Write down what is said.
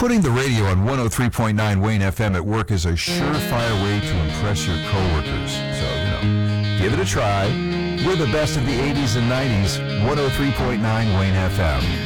Putting the radio on 103.9 Wayne FM at work is a surefire way to impress your coworkers. So, give it a try. We're the best of the 80s and 90s, 103.9 Wayne FM.